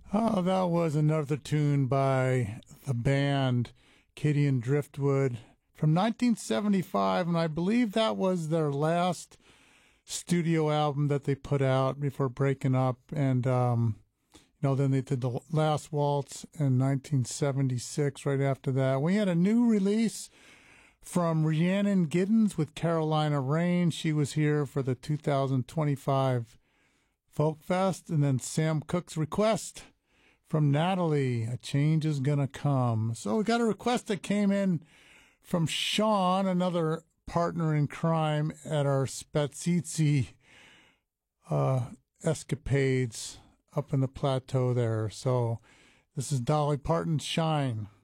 Oh, that was another tune by the band Katie and Driftwood from 1975, and I believe that was their last studio album that they put out before breaking up. And then they did the Last Waltz in 1976. Right after that, we had a new release from Rhiannon Giddens with Carolina Rain. She was here for the 2025 Folk Fest, and then Sam Cooke's request from Natalie, A Change Is Gonna Come. So we got a request that came in from Sean, another partner in crime at our Spatsitsi escapades up in the plateau there. So this is Dolly Parton's Shine.